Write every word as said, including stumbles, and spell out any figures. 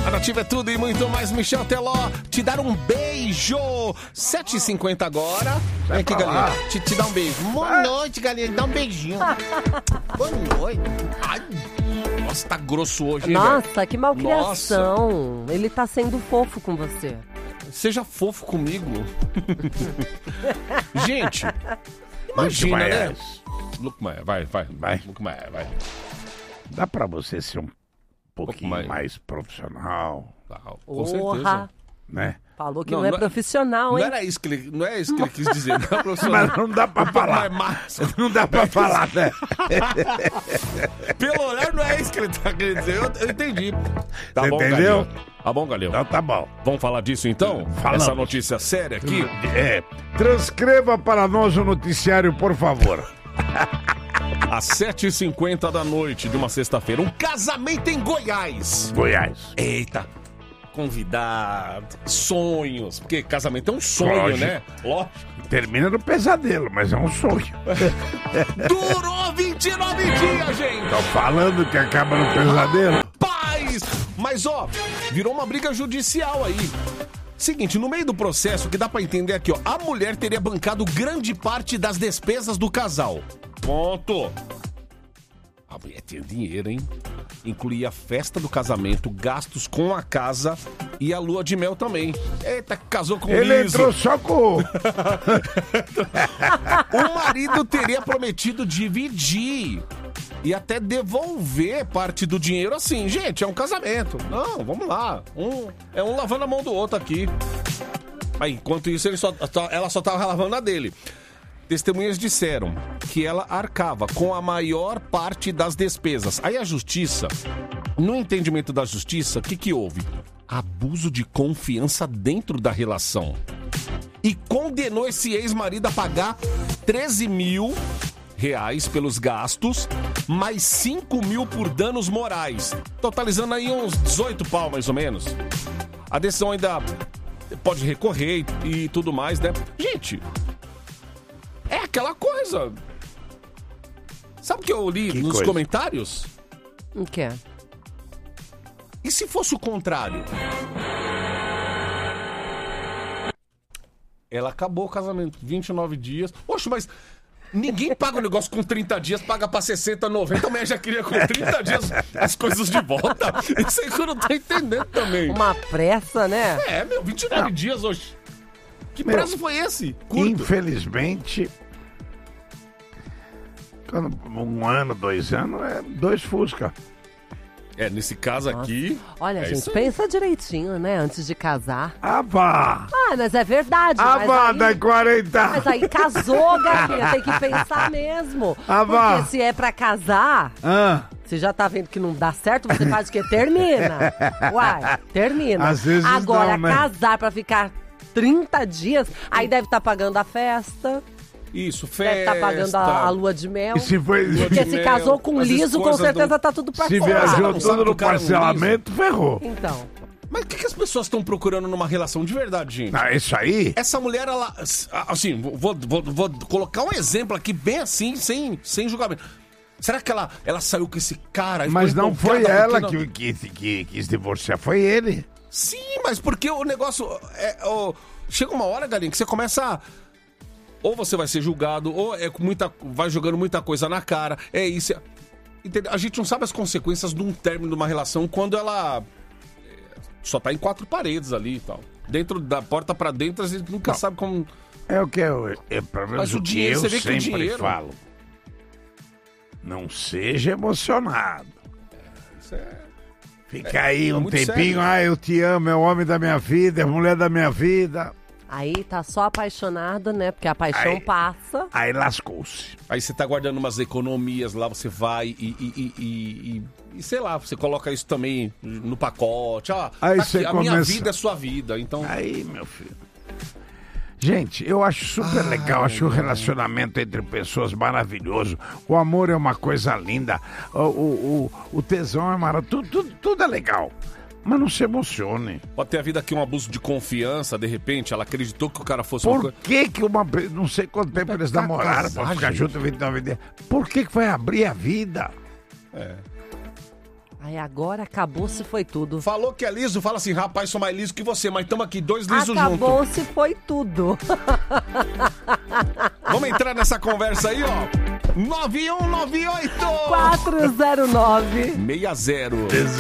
A Nativa é tudo e muito mais. Michel Teló, te dar um beijo. sete e cinquenta agora. Vem aqui, galinha. Te, te dar um beijo. Boa noite, galinha. Dá um beijinho. Boa noite. Ai, nossa, tá grosso hoje, hein, Nossa, velho? que malcriação. Nossa. Ele tá sendo fofo com você. Seja fofo comigo. Gente, imagina, né? Look, vai, vai, vai. Vai. Look, vai. Dá pra você ser um pouquinho mais. mais profissional. Ah, com Orra. certeza. Né? Falou que Não, não, é não é- profissional, Não hein? era isso que ele, não é isso que ele quis dizer, não é profissional. Mas não dá pra Um pouco falar. mais massa. Não dá pra falar, né? Pelo olhar, não é isso que ele tá querendo dizer. Eu, eu entendi. Tá Você bom, entendeu? Galhão. Tá bom, Galhão. Então tá bom. Vamos falar disso então? Falamos. Essa notícia séria aqui. É, transcreva para nós o noticiário, por favor. Às sete e cinquenta da noite de uma sexta-feira, um casamento em Goiás. Goiás. Eita, convidado, sonhos, porque casamento é um sonho, Lógico. né? Lógico. Termina no pesadelo, mas é um sonho. Durou vinte e nove dias, gente. Tô falando que acaba no pesadelo. Paz! Mas, ó, virou uma briga judicial aí. Seguinte, no meio do processo, que dá pra entender aqui, ó, a mulher teria bancado grande parte das despesas do casal. Ponto. A mulher tinha dinheiro, hein? Incluía a festa do casamento, gastos com a casa e a lua de mel também. Eita, casou com Ele liso. entrou só com... O marido teria prometido dividir e até devolver parte do dinheiro assim. Gente, é um casamento. Não, vamos lá. Um, é um lavando a mão do outro aqui. Aí, enquanto isso, ele só, ela só tava lavando a dele. Testemunhas disseram que ela arcava com a maior parte das despesas. Aí a justiça, no entendimento da justiça, o que que houve? Abuso de confiança dentro da relação. E condenou esse ex-marido a pagar treze mil reais pelos gastos, mais cinco mil por danos morais. Totalizando aí uns dezoito pau, mais ou menos. A decisão ainda pode recorrer e, e tudo mais, né? Gente... É aquela coisa. Sabe o que eu li Que nos coisa? comentários? O que é? E se fosse o contrário? Ela acabou o casamento, vinte e nove dias. Poxa, mas ninguém paga o negócio com trinta dias, paga pra sessenta, noventa. A mulher já queria com trinta dias as coisas de volta. Isso aí que eu não tô entendendo também. Uma pressa, né? É, meu, vinte e nove não. dias hoje. Que Meu, prazo foi esse? Curto. Infelizmente, quando um ano, dois anos, é dois Fusca. É, nesse caso aqui... Olha, é gente, isso aí. pensa direitinho, né? Antes de casar. Ah, vá! Ah, mas é verdade. Ah, mas vá, aí... dá quarenta! Mas aí casou, galinha, tem que pensar mesmo. Ah, vá. Porque se é pra casar, Ah, você já tá vendo que não dá certo, você faz o quê? Termina. Uai, termina. Às vezes Agora, não, né? casar pra ficar trinta dias, aí deve estar pagando a festa, Isso, festa... deve estar pagando a, a lua de mel. e se foi... Porque se mel, casou com as liso, com coisas certeza do- tá tudo pra Se fora. viajou Não sabe tudo que no o cara é um parcelamento, ferrou. Então, Mas o que, que as pessoas estão procurando numa relação de verdade, gente? Não, isso aí... Essa mulher, ela... Assim, vou, vou, vou colocar um exemplo aqui bem assim, sem, sem julgamento. Será que ela, ela saiu com esse cara? e Mas ficou não foi empolgada ela porque não- que, que, que quis divorciar, foi ele. Sim, mas porque o negócio... É, ó, chega uma hora, galinha, que você começa a... Ou você vai ser julgado, ou é com muita, vai jogando muita coisa na cara. É isso. é- Entendeu? A gente não sabe as consequências de um término de uma relação quando ela é, só tá em quatro paredes ali e tal. Dentro da porta pra dentro, a gente nunca Não. sabe como... É o que eu, é, pelo menos Mas o o que dinheiro, eu você vê que o sempre dinheiro- falo. Não seja emocionado. Isso é... Fica aí é um muito tempinho, sério. ah, eu te amo, é o homem da minha vida, é a mulher da minha vida. aí tá só apaixonado, né? Porque a paixão Aí- passa. Aí lascou-se. Aí você tá guardando umas economias lá, você vai e, e, e, e, e- e, sei lá, você coloca isso também no pacote. Ó, Aí tá você aqui, a minha começa- vida é sua vida, então... Aí, meu filho. Gente, eu acho super legal, acho o relacionamento entre pessoas maravilhoso. O amor é uma coisa linda, o, o, o, o tesão é maravilhoso, tudo, tudo, tudo é legal. Mas não se emocione. Pode ter havido aqui um abuso de confiança, de repente, ela acreditou que o cara fosse uma Por coisa... que que uma... pe- Não sei quanto tempo eles pra namoraram casar, pra ficar gente. junto vinte e nove dias. Por que que vai abrir a vida? É. Aí agora acabou-se foi tudo. Falou que é liso, fala assim, rapaz, sou mais liso que você, mas estamos aqui, dois lisos juntos. Acabou-se foi tudo. Vamos entrar nessa conversa aí, ó. nove um nove oito quatro zero nove seis zero